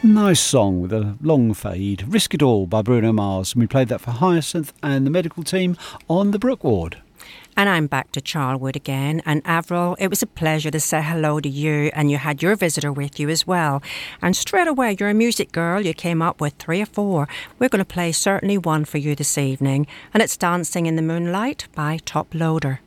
Nice song with a long fade. Risk It All by Bruno Mars. And we played that for Hyacinth and the medical team on the Brook Ward. And I'm back to Charlwood again. And Avril, it was a pleasure to say hello to you, and you had your visitor with you as well. And straight away, you're a music girl. You came up with 3 or 4. We're going to play certainly one for you this evening, and it's Dancing in the Moonlight by Top Loader.